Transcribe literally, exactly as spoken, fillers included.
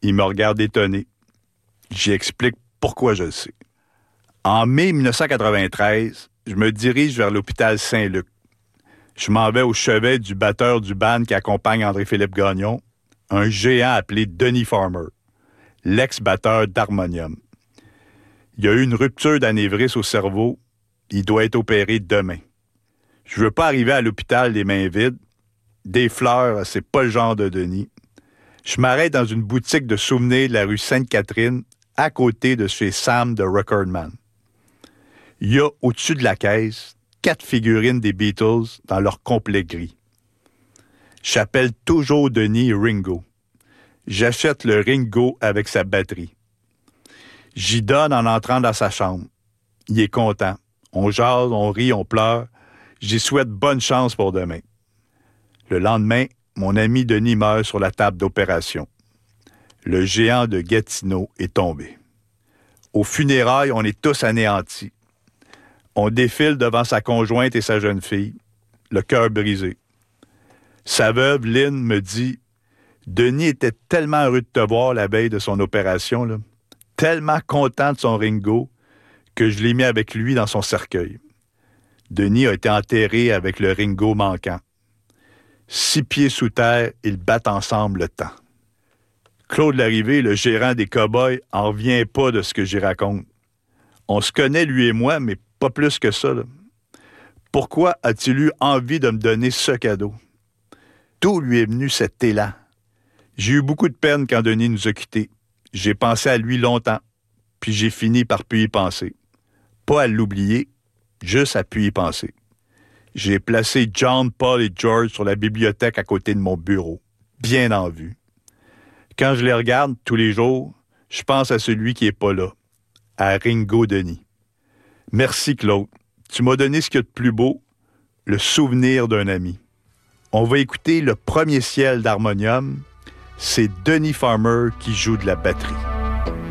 Il me regarde étonné. J'y explique pourquoi je le sais. En mai dix-neuf cent quatre-vingt-treize, je me dirige vers l'hôpital Saint-Luc. Je m'en vais au chevet du batteur du band qui accompagne André-Philippe Gagnon, un géant appelé Denny Farmer, l'ex-batteur d'Harmonium. Il y a eu une rupture d'anévrisme au cerveau. Il doit être opéré demain. Je veux pas arriver à l'hôpital les mains vides. Des fleurs, c'est pas le genre de Denis. Je m'arrête dans une boutique de souvenirs de la rue Sainte-Catherine, à côté de chez Sam de Recordman. Il y a, au-dessus de la caisse, quatre figurines des Beatles dans leur complet gris. J'appelle toujours Denis Ringo. J'achète le Ringo avec sa batterie. J'y donne en entrant dans sa chambre. Il est content. On jase, on rit, on pleure. J'y souhaite bonne chance pour demain. Le lendemain, mon ami Denis meurt sur la table d'opération. Le géant de Gatineau est tombé. Aux funérailles, on est tous anéantis. On défile devant sa conjointe et sa jeune fille, le cœur brisé. Sa veuve, Lynn, me dit « Denis était tellement heureux de te voir la veille de son opération, là, tellement content de son Ringo, que je l'ai mis avec lui dans son cercueil. Denis a été enterré avec le Ringo manquant. Six pieds sous terre, ils battent ensemble le temps. » Claude Larrivé, le gérant des Cowboys, en revient pas de ce que j'y raconte. On se connaît, lui et moi, mais pas plus que ça, là. Pourquoi a-t-il eu envie de me donner ce cadeau? D'où lui est venu cet élan? J'ai eu beaucoup de peine quand Denis nous a quittés. J'ai pensé à lui longtemps, puis j'ai fini par plus y penser. Pas à l'oublier, juste à plus y penser. J'ai placé John, Paul et George sur la bibliothèque à côté de mon bureau, bien en vue. Quand je les regarde tous les jours, je pense à celui qui n'est pas là, à Ringo Denis. Merci, Claude. Tu m'as donné ce qu'il y a de plus beau, le souvenir d'un ami. On va écouter le premier ciel d'Harmonium. C'est Denny Farmer qui joue de la batterie.